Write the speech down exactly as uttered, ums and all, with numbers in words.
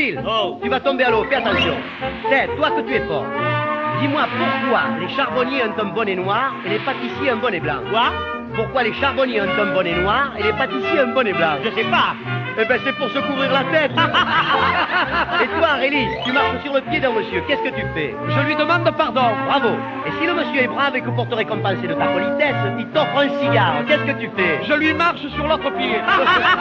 Gilles, Oh. tu vas tomber à l'eau, fais attention. Ted, toi que tu es fort. Dis-moi pourquoi les charbonniers ont un bonnet noir et les pâtissiers un bonnet blanc. Quoi? Pourquoi les charbonniers ont un bonnet noir et les pâtissiers un bonnet blanc? Je sais pas. Eh ben c'est pour se couvrir la tête. Et toi, Rélis, tu marches sur le pied d'un monsieur, qu'est-ce que tu fais? Je lui demande pardon. Bravo. Et si le monsieur est brave et que pour te récompenser de ta politesse, il t'offre un cigare, qu'est-ce que tu fais? Je lui marche sur l'autre pied.